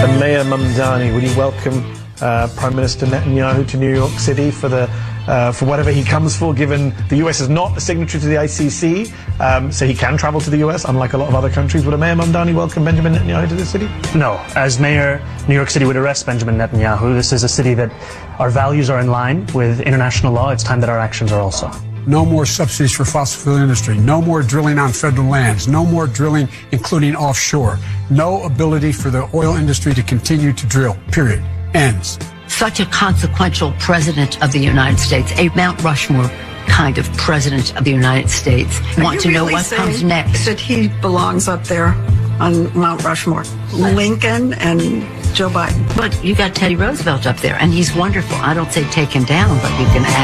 And Mayor Mamdani, will you welcome Prime Minister Netanyahu to New York City for whatever he comes for, given the US is not a signatory to the ICC, so he can travel to the US, unlike a lot of other countries. Would a Mayor Mamdani welcome Benjamin Netanyahu to the city? No. As mayor, New York City would arrest Benjamin Netanyahu. This is a city that our values are in line with international law. It's time that our actions are also. No more subsidies for fossil fuel industry. No more drilling on federal lands. No more drilling, including offshore. No ability for the oil industry to continue to drill. Period. Ends. Such a consequential president of the United States, a Mount Rushmore kind of president of the United States. Want to know what comes next? That he belongs up there on Mount Rushmore. Lincoln and Joe Biden. But you got Teddy Roosevelt up there, and he's wonderful. I don't say take him down, but you can add